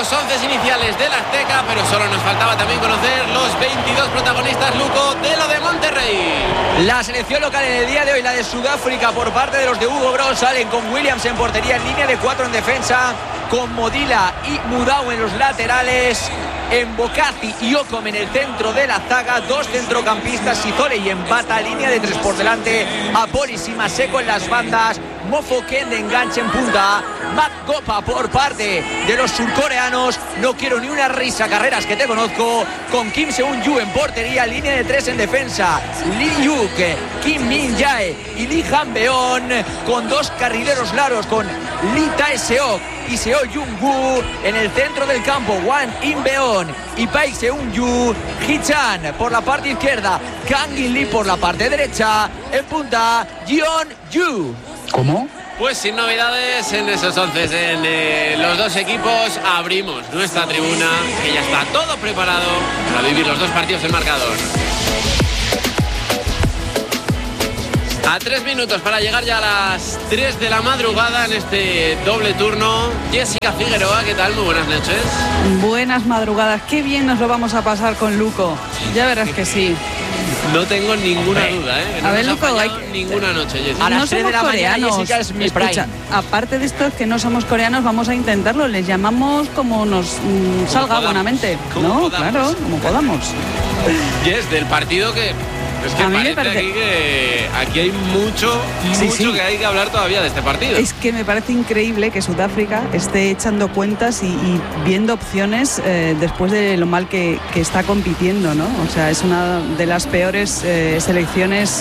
los 11 iniciales del Azteca, pero solo nos faltaba también conocer los 22 protagonistas, Luco, de lo de Monterrey. La selección local en el día de hoy, la de Sudáfrica, por parte de los de Hugo Brown, salen con Williams en portería, en línea de 4 en defensa, con Modila y Mudau en los laterales, en Bocati y Ocom en el centro de la zaga, 2 centrocampistas, Sizole y Mbata, línea de 3 por delante, Aporis y Maseko en las bandas, Mofoken de enganche en punta, Matt Gopa por parte de los surcoreanos, no quiero ni una risa, Carreras, que te conozco, con Kim Seung-yu en portería, línea de 3 en defensa, Lee Yuk, Kim Min-jae y Lee Han-beon, con 2 carrileros largos, con Lee Tae-seok y Seo Jung-woo en el centro del campo, Wang In-beon y Paik Seung-yu, Hee-chan por la parte izquierda, Kang In-lee por la parte derecha, en punta, Yeon-yu. ¿Cómo? Pues sin novedades en esos 11, en los dos equipos abrimos nuestra tribuna, que ya está todo preparado para vivir los dos partidos en marcador. A 3 minutos para llegar ya a las 3 de la madrugada en este doble turno. Jessica Figueroa, ¿qué tal? Muy buenas noches. Buenas madrugadas, qué bien nos lo vamos a pasar con Luco. Ya verás que sí. No tengo ninguna duda, ¿eh? No a ver, Luco, ninguna noche, Jessica. A las no 3 de la mañana, Jessica, es mi prime. Escucha, aparte de esto, que no somos coreanos, vamos a intentarlo. Les llamamos como nos salga buenamente. No, claro, como podamos. Yes, del partido que... Es que parece aquí hay mucho que hay que hablar todavía de este partido. Es que me parece increíble que Sudáfrica esté echando cuentas y viendo opciones después de lo mal que está compitiendo, ¿no? O sea, es una de las peores selecciones,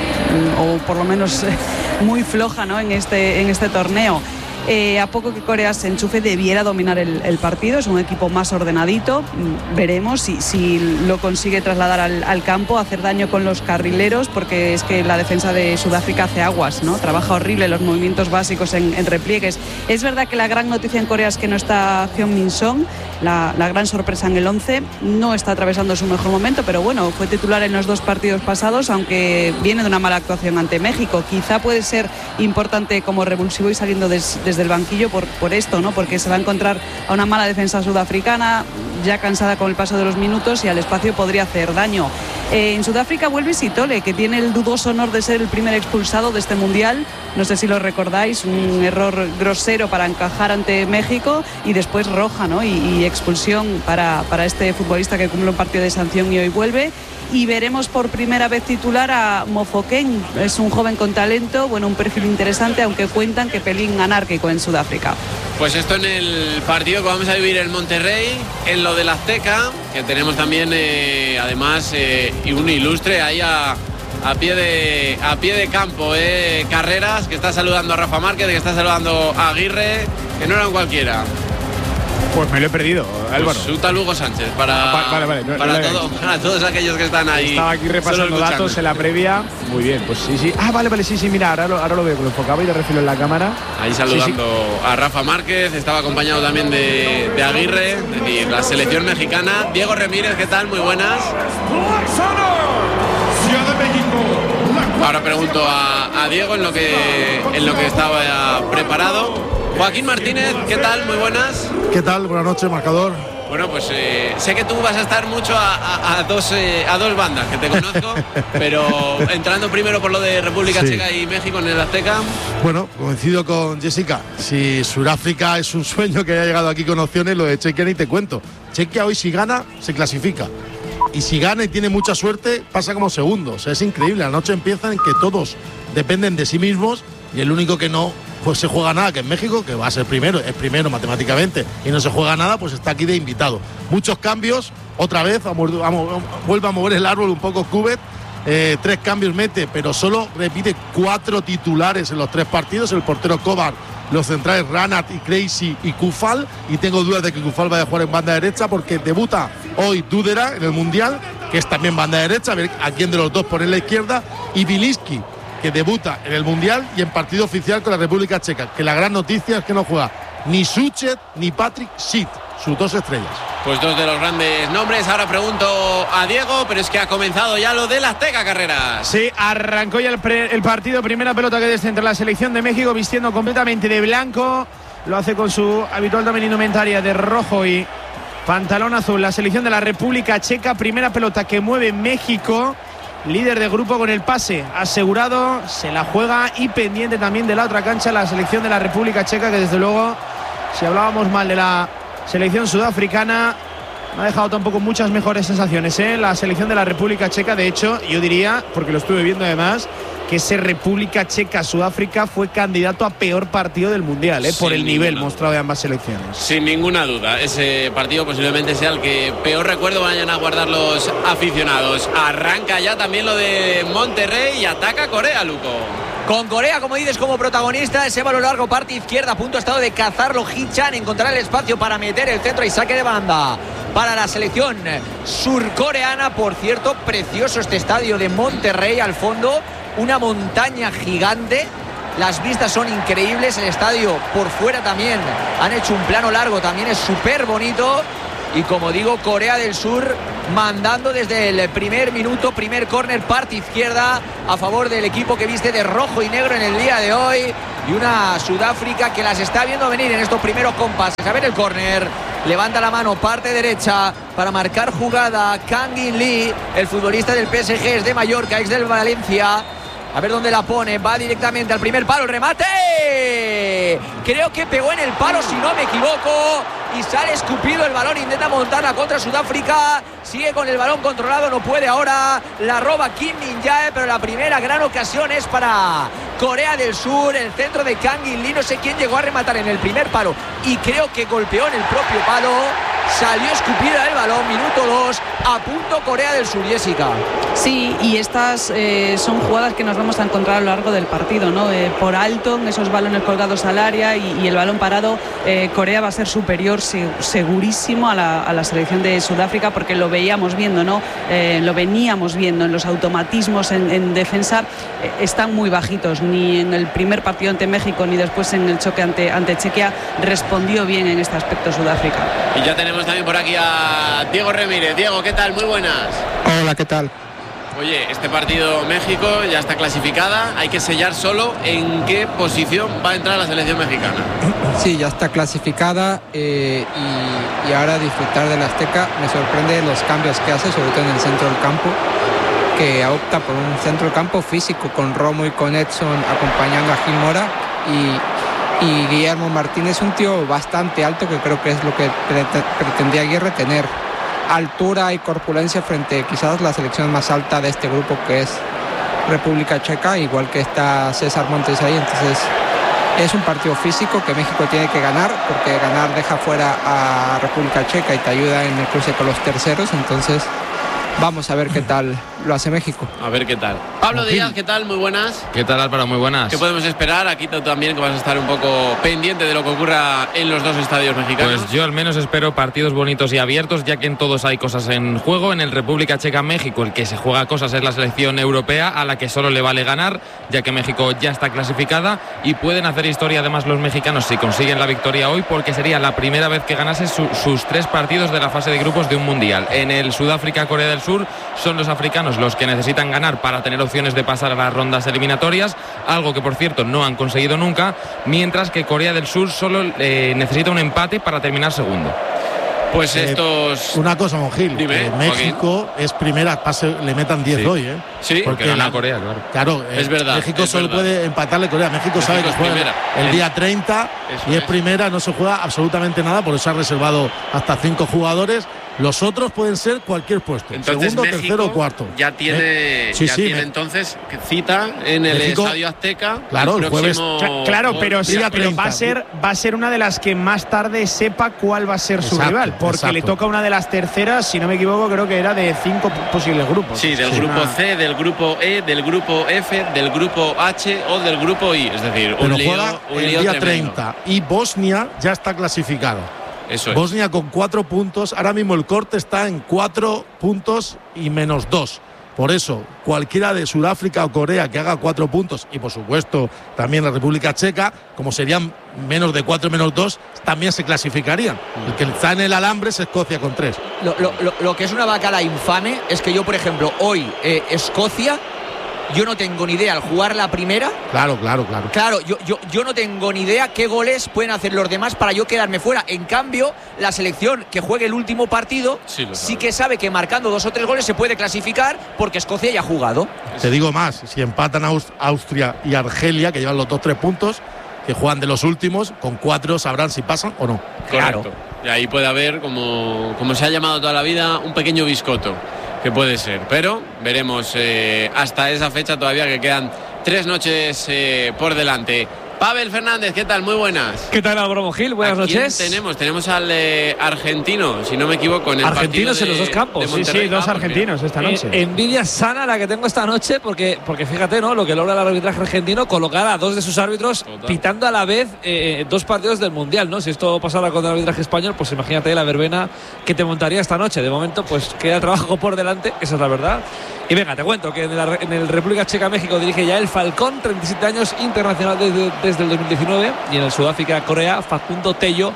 o por lo menos muy floja, ¿no? en este torneo. A poco que Corea se enchufe, debiera dominar el partido. Es un equipo más ordenadito. Veremos si lo consigue trasladar al campo, hacer daño con los carrileros, porque es que la defensa de Sudáfrica hace aguas, ¿no? Trabaja horrible los movimientos básicos en repliegues. Es verdad que la gran noticia en Corea es que no está Heung Min Son, la gran sorpresa en el 11. No está atravesando su mejor momento, pero bueno, fue titular en los 2 partidos pasados, aunque viene de una mala actuación ante México. Quizá puede ser importante como revulsivo y saliendo desde el banquillo por esto, ¿no? Porque se va a encontrar a una mala defensa sudafricana, ya cansada con el paso de los minutos, y al espacio podría hacer daño. En Sudáfrica vuelve Sizole, que tiene el dudoso honor de ser el primer expulsado de este mundial. No sé si lo recordáis, un error grosero para encajar ante México y después roja, ¿no? Y expulsión para este futbolista que cumple un partido de sanción y hoy vuelve. Y veremos por primera vez titular a Mofoken. Es un joven con talento, bueno, un perfil interesante, aunque cuentan que pelín anárquico en Sudáfrica. Pues esto en el partido que vamos a vivir en Monterrey, en lo del Azteca, que tenemos también además un ilustre ahí a pie de campo, Carreras, que está saludando a Rafa Márquez, que está saludando a Aguirre, que no eran cualquiera. Pues me lo he perdido, Álvaro. Pues un tal Hugo Sánchez para todos aquellos que están ahí. Estaba aquí repasando datos en la previa. Muy bien, pues sí. Ah, vale, sí, mira, ahora lo veo, que lo enfocaba y lo refilo en la cámara. Ahí saludando a Rafa Márquez, estaba acompañado también de Aguirre, es decir, la selección mexicana. Diego Ramírez, ¿qué tal? Muy buenas. Ahora pregunto a Diego en lo que estaba preparado. Joaquín Martínez, ¿qué tal? Muy buenas. ¿Qué tal? Buenas noches, marcador. Bueno, pues sé que tú vas a estar mucho a dos bandas, que te conozco, pero entrando primero por lo de República Checa y México en el Azteca. Bueno, coincido con Jessica. Si Sudáfrica es un sueño que haya llegado aquí con opciones, lo de Chequia ni te cuento. Chequia hoy, si gana, se clasifica. Y si gana y tiene mucha suerte, pasa como segundo. O sea, es increíble. La noche empieza en que todos dependen de sí mismos y el único que no pues se juega nada, que en México, que va a ser primero, es primero matemáticamente, y no se juega nada, pues está aquí de invitado. Muchos cambios, otra vez, vuelve a mover el árbol un poco Cubet, 3 cambios mete, pero solo repite 4 titulares en los 3 partidos, el portero Kovar, los centrales Ranat y Crazy y Kufal, y tengo dudas de que Kufal vaya a jugar en banda derecha porque debuta hoy Dudera en el Mundial, que es también banda derecha, a ver a quién de los dos poner la izquierda, y Bilinski, que debuta en el Mundial y en partido oficial con la República Checa, que la gran noticia es que no juega ni Suchet ni Patrick Schick, sus 2 estrellas. Pues 2 de los grandes nombres. Ahora pregunto a Diego, pero es que ha comenzado ya lo del Azteca, Carreras. Sí, arrancó ya el partido, primera pelota que descentra la selección de México, vistiendo completamente de blanco. lo hace con su habitual también indumentaria de rojo y pantalón azul. La selección de la República Checa, primera pelota que mueve México, líder de grupo con el pase asegurado, se la juega y pendiente también de la otra cancha la selección de la República Checa, que desde luego, si hablábamos mal de la selección sudafricana, no ha dejado tampoco muchas mejores sensaciones, la selección de la República Checa. De hecho, yo diría, porque lo estuve viendo además, que ese República Checa-Sudáfrica fue candidato a peor partido del Mundial, por el nivel mostrado de ambas selecciones. Sin ninguna duda, ese partido posiblemente sea el que peor recuerdo vayan a guardar los aficionados. Arranca ya también lo de Monterrey y ataca Corea, Luco. Con Corea, como dices, como protagonista, ese balón largo, parte izquierda, a punto ha estado de cazarlo Hee-chan, encontrar el espacio para meter el centro y saque de banda para la selección surcoreana. Por cierto, precioso este estadio de Monterrey, al fondo una montaña gigante, las vistas son increíbles, el estadio por fuera también han hecho un plano largo, también es súper bonito. Y como digo, Corea del Sur mandando desde el primer minuto, primer córner, parte izquierda a favor del equipo que viste de rojo y negro en el día de hoy, y una Sudáfrica que las está viendo venir en estos primeros compases. A ver el córner, levanta la mano, parte derecha para marcar jugada Kang In Lee, el futbolista del PSG, es de Mallorca, ex del Valencia. A ver dónde la pone, va directamente al primer palo, el remate, creo que pegó en el palo si no me equivoco, y sale escupido el balón, intenta montarla contra Sudáfrica, sigue con el balón controlado, no puede ahora, la roba Kim Min-jae, pero la primera gran ocasión es para Corea del Sur, el centro de Kang In Lee, no sé quién llegó a rematar en el primer palo y creo que golpeó en el propio palo, salió escupida el balón, minuto 2, a punto Corea del Sur, Jessica. Sí, y estas son jugadas que nos vamos a encontrar a lo largo del partido, ¿no? Por alto, en esos balones colgados al área y el balón parado, Corea va a ser superior segurísimo a la selección de Sudáfrica, porque lo veíamos viendo, ¿no? Lo veníamos viendo en los automatismos en defensa, están muy bajitos, ni en el primer partido ante México ni después en el choque ante Chequia respondió bien en este aspecto Sudáfrica. Y ya tenemos también por aquí a Diego Remírez. Diego, ¿qué tal? Muy buenas. Hola, ¿qué tal? Oye, este partido México ya está clasificada, hay que sellar solo en qué posición va a entrar la selección mexicana. Sí, ya está clasificada y ahora disfrutar del Azteca. Me sorprende los cambios que hace, sobre todo en el centro del campo, que opta por un centro del campo físico con Romo y con Edson acompañando a Gil Mora y Guillermo Martínez, un tío bastante alto, que creo que es lo que pretendía Aguirre, tener altura y corpulencia frente quizás la selección más alta de este grupo, que es República Checa, igual que está César Montes ahí. Entonces es un partido físico que México tiene que ganar, porque ganar deja fuera a República Checa y te ayuda en el cruce con los terceros. Entonces vamos a ver qué tal lo hace México. A ver qué tal. Pablo Díaz, ¿qué tal? Muy buenas. ¿Qué tal, Álvaro? Muy buenas. ¿Qué podemos esperar? Aquí tú también, que vas a estar un poco pendiente de lo que ocurra en los dos estadios mexicanos. Pues yo al menos espero partidos bonitos y abiertos, ya que en todos hay cosas en juego. En el República Checa-México, el que se juega cosas es la selección europea, a la que solo le vale ganar, ya que México ya está clasificada, y pueden hacer historia además los mexicanos si consiguen la victoria hoy, porque sería la primera vez que ganase sus 3 partidos de la fase de grupos de un mundial. En el Sudáfrica-Corea del Sur son los africanos los que necesitan ganar para tener opciones de pasar a las rondas eliminatorias, algo que por cierto no han conseguido nunca, mientras que Corea del Sur solo necesita un empate para terminar segundo. Pues estos... Una cosa, Monjil, México Joaquín. Es primera, le metan 10 hoy, ¿eh? Sí, porque gana Corea, claro. Claro, es verdad. México solo puede empatarle a Corea. México sabe que juega el día 30 y es primera, no se juega absolutamente nada, por eso ha reservado hasta 5 jugadores. Los otros pueden ser cualquier puesto, entonces, segundo, México tercero o cuarto. Ya tiene, tiene entonces cita en el México, Estadio Azteca. Claro, el jueves. Claro, pero va a ser una de las que más tarde sepa cuál va a ser su rival, porque le toca una de las terceras, si no me equivoco, creo que era de 5 posibles grupos. Sí, del grupo C, del grupo E, del grupo F, del grupo H o del grupo I. Es decir, un lío el día 30. Y Bosnia ya está clasificado. Eso es. Bosnia con 4 puntos. Ahora mismo el corte está en 4 puntos y menos 2. Por eso, cualquiera de Sudáfrica o Corea que haga 4 puntos, y por supuesto también la República Checa, como serían menos de 4 menos 2, también se clasificarían. El que está en el alambre es Escocia con 3. Lo que es una bacala infame es que yo, por ejemplo, hoy Escocia yo no tengo ni idea al jugar la primera. Claro. Claro, yo no tengo ni idea qué goles pueden hacer los demás para yo quedarme fuera. En cambio, la selección que juegue el último partido sí que sabe que marcando 2 o 3 goles se puede clasificar porque Escocia ya ha jugado. Te digo más, si empatan Austria y Argelia, que llevan los 2-3 puntos, que juegan de los últimos, con 4 sabrán si pasan o no. Claro. Y ahí puede haber, como se ha llamado toda la vida, un pequeño biscotto, que puede ser. Pero veremos hasta esa fecha todavía, que quedan 3 noches por delante. Pavel Fernández, ¿qué tal? Muy buenas. ¿Qué tal, Álvaro Gil? Buenas noches. Tenemos al argentino, si no me equivoco, en el argentinos partido en los dos campos. Sí, 2 argentinos esta noche. Envidia sana la que tengo esta noche, porque fíjate, ¿no? Lo que logra el arbitraje argentino, colocar a 2 de sus árbitros pitando a la vez 2 partidos del Mundial, ¿no? Si esto pasara con el arbitraje español, pues imagínate la verbena que te montaría esta noche. De momento, pues queda trabajo por delante, esa es la verdad. Y venga, te cuento que en el República Checa-México dirige ya el Falcón, 37 años, internacional desde el 2019, y en el Sudáfrica-Corea, Facundo Tello,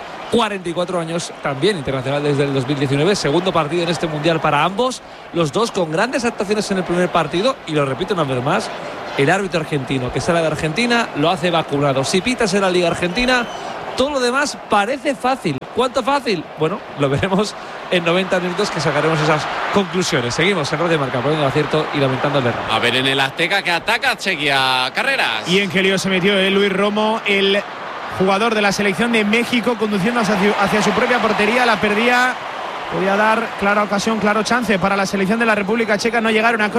44 años, también internacional desde el 2019, segundo partido en este Mundial para ambos, los dos con grandes actuaciones en el primer partido, y lo repito una vez más, el árbitro argentino que sale de Argentina lo hace vacunado. Si pitas en la Liga Argentina, todo lo demás parece fácil. ¿Cuánto fácil? Bueno, lo veremos en 90 minutos, que sacaremos esas conclusiones. Seguimos en Radio Marca, poniendo el acierto y lamentando el error. A ver, en el Azteca, que ataca Chequia. Carreras. Y en qué lío se metió Luis Romo, el jugador de la selección de México, conduciendo hacia su propia portería. La perdía. Podía dar clara ocasión, claro chance para la selección de la República Checa. No llegaron a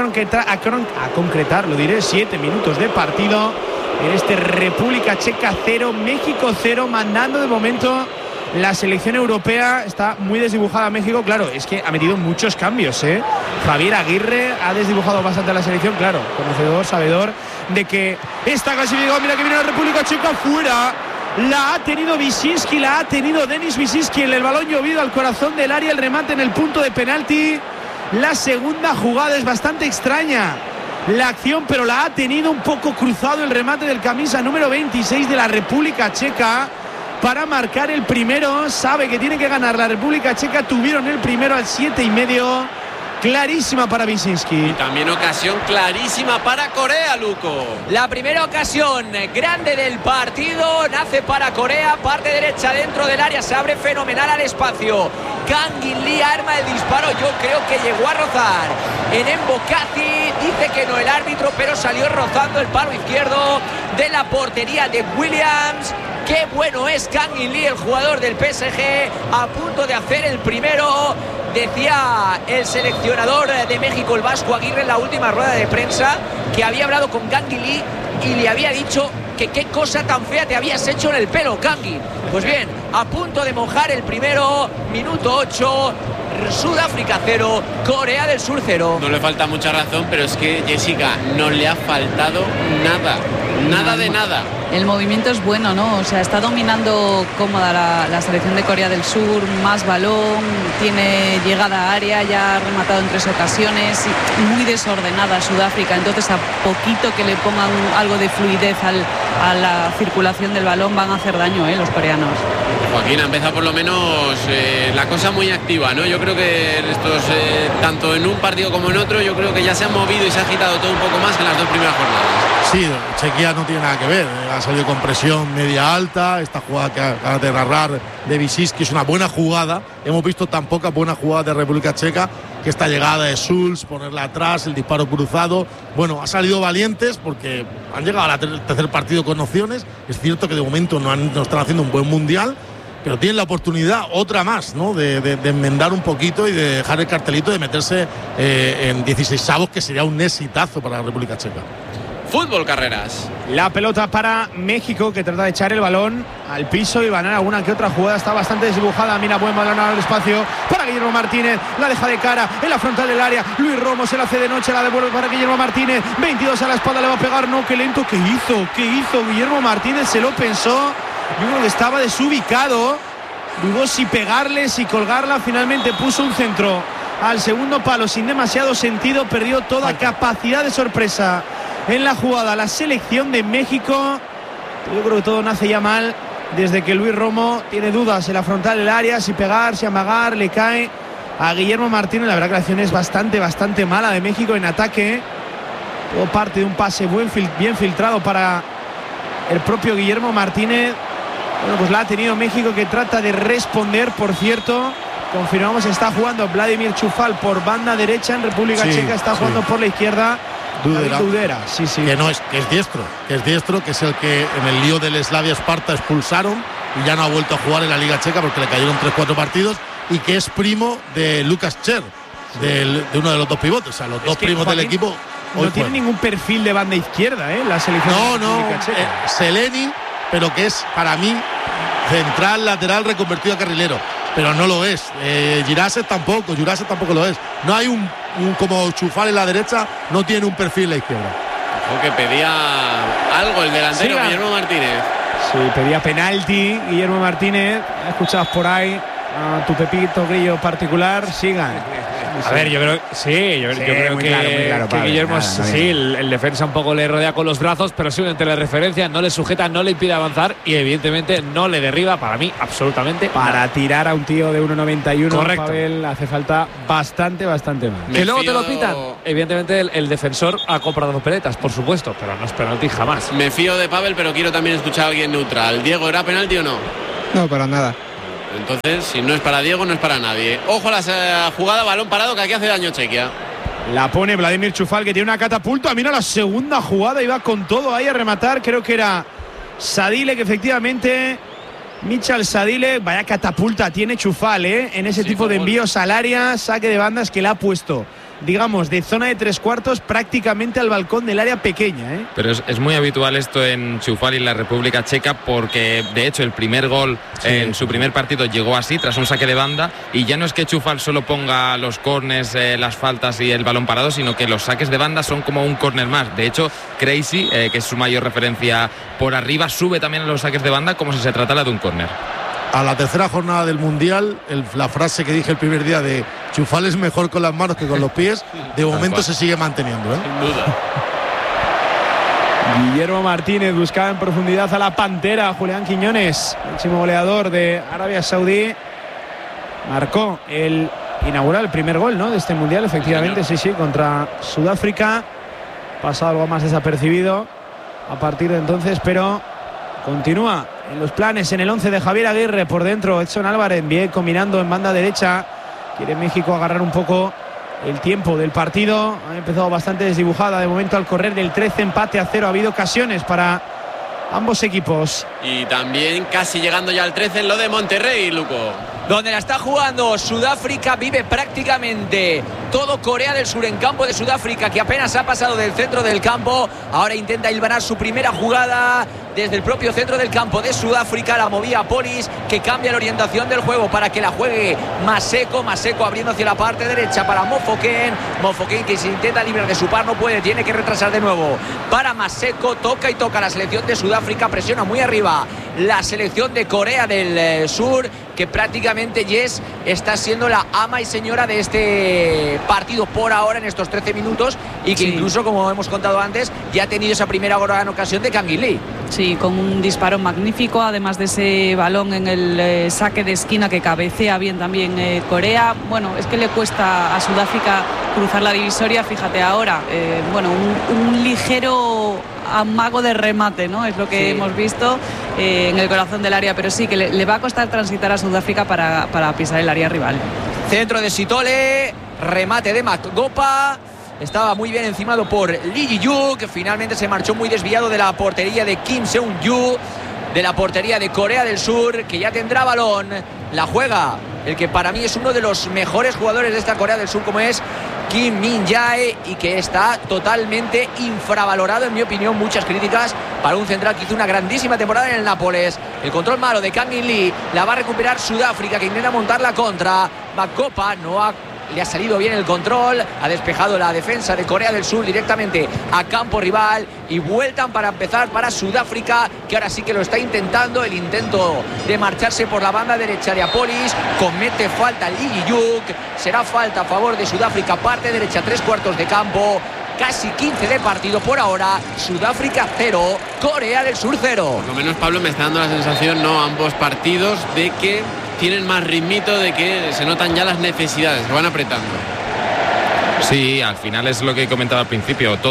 concretar, lo diré, 7 minutos de partido en este República Checa 0, México 0, mandando de momento la selección europea. Está muy desdibujada México, claro, es que ha metido muchos cambios, Javier Aguirre ha desdibujado bastante a la selección, claro, conocedor, sabedor de que está clasificado. Mira que viene la República Checa, fuera. La ha tenido Wyszynski, la ha tenido Denis Wyszynski, el balón llovido al corazón del área, el remate en el punto de penalti. La segunda jugada es bastante extraña la acción, pero la ha tenido un poco cruzado el remate del camisa número 26 de la República Checa para marcar el primero. Sabe que tiene que ganar la República Checa, tuvieron el primero al 7,5. Clarísima para Wyszynski. Y también ocasión clarísima para Corea, Luco. La primera ocasión grande del partido nace para Corea, parte derecha dentro del área, se abre fenomenal al espacio. Kang In Lee arma el disparo, yo creo que llegó a rozar en Embocati, dice que no el árbitro, pero salió rozando el palo izquierdo de la portería de Williams. Qué bueno es Kang In Lee, el jugador del PSG, a punto de hacer el primero. Decía el seleccionador de México, el Vasco Aguirre, en la última rueda de prensa, que había hablado con Kang In Lee y le había dicho que qué cosa tan fea te habías hecho en el pelo, Kang. Pues bien, a punto de mojar el primero, minuto 8, Sudáfrica 0, Corea del Sur 0. No le falta mucha razón, pero es que, Jessica, no le ha faltado nada de nada. El movimiento es bueno, ¿no? O sea, está dominando cómoda la selección de Corea del Sur, más balón, tiene llegada a área, ya ha rematado en 3 ocasiones, muy desordenada Sudáfrica, entonces a poquito que le pongan algo de fluidez a la circulación del balón van a hacer daño, los coreanos. Joaquín, ha empezado por lo menos la cosa muy activa, ¿no? Yo creo que estos, tanto en un partido como en otro, yo creo que ya se han movido y se ha agitado todo un poco más que en las 2 primeras jornadas. Sí, Chequia no tiene nada que ver, ha salido con presión media alta. Esta jugada que acaba de narrar de Wyszynski es una buena jugada. Hemos visto tan pocas buenas jugadas de República Checa, que esta llegada de Schulz, ponerla atrás, el disparo cruzado. Bueno, ha salido valientes porque han llegado al tercer partido con opciones. Es cierto que de momento no están haciendo un buen mundial, pero tienen la oportunidad, otra más, ¿no? de enmendar un poquito y de dejar el cartelito de meterse en 16avos, que sería un exitazo para la República Checa. Fútbol, Carreras. La pelota para México, que trata de echar el balón al piso y ganar alguna que otra jugada. Está bastante desdibujada. Mira, buen balón al espacio para Guillermo Martínez. La deja de cara en la frontal del área. Luis Romo se la hace de noche, la devuelve para Guillermo Martínez. 22 a la espalda, le va a pegar. No, qué lento. ¿Qué hizo Guillermo Martínez? Se lo pensó. Yo creo que estaba desubicado. Dudó si pegarle, si colgarla. Finalmente puso un centro al segundo palo sin demasiado sentido. Perdió toda capacidad de sorpresa en la jugada la selección de México. Yo creo que todo nace ya mal desde que Luis Romo tiene dudas en la frontal del área, si pegar, si amagar, le cae a Guillermo Martínez. La verdad que la acción es bastante mala de México en ataque. Todo parte de un pase bien filtrado para el propio Guillermo Martínez. Bueno, pues la ha tenido México, que trata de responder. Por cierto, confirmamos, está jugando Vladimir Čufal por banda derecha. En República Checa está jugando por la izquierda Dudera. Sí. Que es diestro, que es el que en el lío del Slavia Sparta expulsaron y ya no ha vuelto a jugar en la Liga Checa porque le cayeron 3-4 partidos, y que es primo de Lukas Cher, de uno de los dos pivotes. O sea, los dos primos del equipo. No tiene ningún perfil de banda izquierda, la selección. No, Seleni, pero que es para mí central, lateral, reconvertido a carrilero, pero no lo es. Jurasek tampoco lo es. No hay un como Čufal en la derecha, no tiene un perfil en la izquierda. Ojo que pedía algo el delantero Guillermo Martínez. Sí, pedía penalti Guillermo Martínez. Escuchabas por ahí a tu Pepito Grillo particular. Sigan. A ver, yo creo que Guillermo, el defensa un poco le rodea con los brazos, pero simplemente le referencia, no le sujeta, no le impide avanzar y evidentemente no le derriba, para mí, absolutamente. Para tirar a un tío de 1,91, correcto, Pavel, hace falta bastante más. Que luego te lo pitan. Evidentemente el defensor ha comprado dos peletas, por supuesto, pero no es penalti jamás. Me fío de Pavel, pero quiero también escuchar a alguien neutral. Diego, ¿era penalti o no? No, para nada. Entonces, si no es para Diego, no es para nadie. Ojo a la jugada, balón parado, que aquí hace daño Chequia. La pone Vladimir Čufal, que tiene una catapulta. Mira la segunda jugada, iba con todo ahí a rematar. Creo que era Sadile, que efectivamente, Michal Sadile, vaya catapulta tiene Čufal, en ese tipo de envíos al área, saque de bandas que le ha puesto, digamos, de zona de 3/4 prácticamente al balcón del área pequeña. Pero es muy habitual esto en Čufal y en la República Checa, porque de hecho el primer gol en su primer partido llegó así, tras un saque de banda, y ya no es que Čufal solo ponga los córners, las faltas y el balón parado, sino que los saques de banda son como un córner más. De hecho, Crazy, que es su mayor referencia por arriba, sube también a los saques de banda como si se tratara de un córner. A la tercera jornada del Mundial, la frase que dije el primer día de Čufal es mejor con las manos que con los pies, de momento se sigue manteniendo. Sin duda. Guillermo Martínez buscaba en profundidad a la Pantera. Julián Quiñones, máximo goleador de Arabia Saudí, marcó el primer gol, ¿no?, de este Mundial, efectivamente, sí, contra Sudáfrica. Pasado algo más desapercibido a partir de entonces, pero continúa en los planes, en el 11 de Javier Aguirre. Por dentro Edson Álvarez, bien combinando en banda derecha. Quiere México agarrar un poco el tiempo del partido. Ha empezado bastante desdibujada de momento al correr del 13, empate a 0. Ha habido ocasiones para ambos equipos. Y también casi llegando ya al 13 en lo de Monterrey, Luco. Donde la está jugando Sudáfrica, vive prácticamente todo Corea del Sur en campo de Sudáfrica, que apenas ha pasado del centro del campo. Ahora intenta hilvanar su primera jugada desde el propio centro del campo de Sudáfrica. La movía Polis, que cambia la orientación del juego para que la juegue Maseko abriendo hacia la parte derecha para Mofoken, que se intenta librar de su par, no puede, tiene que retrasar de nuevo para Maseko. Toca la selección de Sudáfrica, presiona muy arriba la selección de Corea del Sur, que prácticamente Yes está siendo la ama y señora de este partido por ahora en estos 13 minutos, y que incluso, como hemos contado antes, ya ha tenido esa primera gran ocasión de Kang In-lee. Sí, con un disparo magnífico, además de ese balón en el saque de esquina que cabecea bien también Corea. Bueno, es que le cuesta a Sudáfrica cruzar la divisoria, fíjate ahora, un ligero amago de remate, ¿no? Es lo que hemos visto en el corazón del área, pero sí que le va a costar transitar a Sudáfrica para pisar el área rival. Centro de Sitole, remate de Magopa. Estaba muy bien encimado por Lee Ji-yu, que finalmente se marchó muy desviado de la portería de Kim Seung-yu, de la portería de Corea del Sur, que ya tendrá balón. La juega el que para mí es uno de los mejores jugadores de esta Corea del Sur, como es Kim Min-jae, y que está totalmente infravalorado, en mi opinión. Muchas críticas para un central que hizo una grandísima temporada en el Nápoles. El control malo de Kang In-lee, la va a recuperar Sudáfrica, que intenta montar la contra. Magopa le ha salido bien el control, ha despejado la defensa de Corea del Sur directamente a campo rival, y vueltan para empezar para Sudáfrica, que ahora sí que lo está intentando. El intento de marcharse por la banda derecha de Apolis, comete falta Lee Ji-yu, será falta a favor de Sudáfrica, parte derecha, 3/4 de campo. Casi 15 de partido por ahora. Sudáfrica 0, Corea del Sur 0. Por lo menos, Pablo, me está dando la sensación, ambos partidos, de que tienen más ritmito, de que se notan ya las necesidades, se van apretando. Sí, al final es lo que he comentado al principio. Todos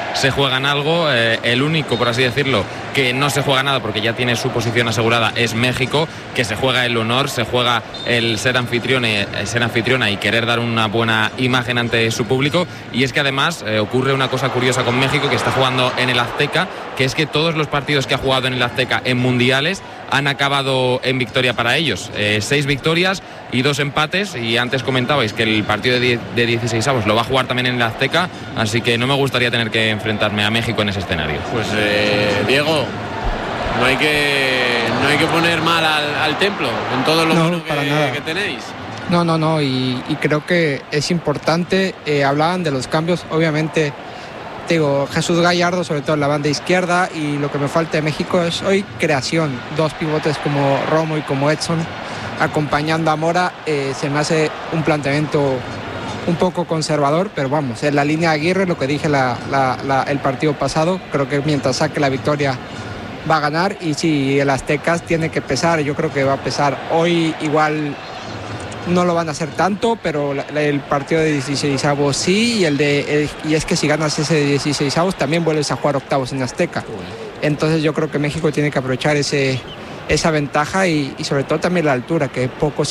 se juegan algo. El único, por así decirlo, que no se juega nada porque ya tiene su posición asegurada es México, que se juega el honor, se juega el ser anfitriona y querer dar una buena imagen ante su público. Y es que además ocurre una cosa curiosa con México, que está jugando en el Azteca, que es que todos los partidos que ha jugado en el Azteca en mundiales han acabado en victoria para ellos. 6 victorias y 2 empates, y antes comentabais que el partido de 16avos lo va a jugar también en el Azteca, así que no me gustaría tener que enfrentarme a México en ese escenario. Pues Diego, no hay que poner mal al templo con todo lo bueno que tenéis. No, y creo que es importante. Hablaban de los cambios, obviamente. Digo, Jesús Gallardo, sobre todo en la banda izquierda, y lo que me falta de México es hoy creación. 2 pivotes como Romo y como Edson acompañando a Mora. Se me hace un planteamiento un poco conservador, pero vamos, en la línea de Aguirre, lo que dije el partido pasado, creo que mientras saque la victoria va a ganar. Y si el Aztecas tiene que pesar, yo creo que va a pesar. Hoy igual no lo van a hacer tanto, pero el partido de 16avos sí, y es que si ganas ese de 16avos también vuelves a jugar octavos en Azteca. Entonces yo creo que México tiene que aprovechar esa ventaja y sobre todo también la altura, que poco